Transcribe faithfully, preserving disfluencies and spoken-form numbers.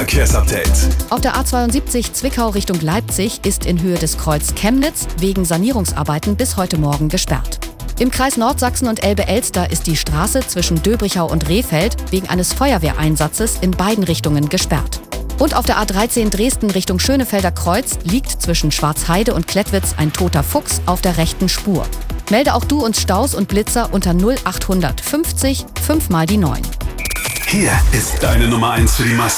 Verkehrsupdate. Auf der A zweiundsiebzig Zwickau Richtung Leipzig ist in Höhe des Kreuz Chemnitz wegen Sanierungsarbeiten bis heute Morgen gesperrt. Im Kreis Nordsachsen und Elbe-Elster ist die Straße zwischen Döbrichau und Rehfeld wegen eines Feuerwehreinsatzes in beiden Richtungen gesperrt. Und auf der A dreizehn Dresden Richtung Schönefelder Kreuz liegt zwischen Schwarzheide und Klettwitz ein toter Fuchs auf der rechten Spur. Melde auch du uns Staus und Blitzer unter null acht fünfzig fünf mal die neun. Hier ist deine Nummer eins für die Massen.